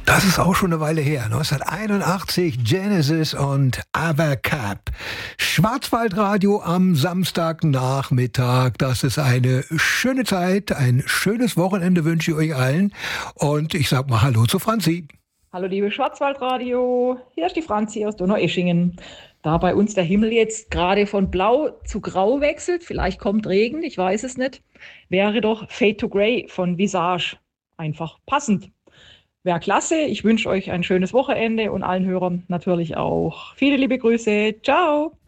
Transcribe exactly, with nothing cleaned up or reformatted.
Das ist auch schon eine Weile her. neunzehnhunderteinundachtzig Genesis und Abercap. Schwarzwaldradio am Samstagnachmittag. Das ist eine schöne Zeit, ein schönes Wochenende wünsche ich euch allen. Und ich sag mal Hallo zu Franzi. Hallo liebe Schwarzwaldradio, hier ist die Franzi aus Donaueschingen. Da bei uns der Himmel jetzt gerade von blau zu grau wechselt, vielleicht kommt Regen, ich weiß es nicht, wäre doch Fade to Grey von Visage einfach passend. Wäre klasse, ich wünsche euch ein schönes Wochenende und allen Hörern natürlich auch viele liebe Grüße. Ciao!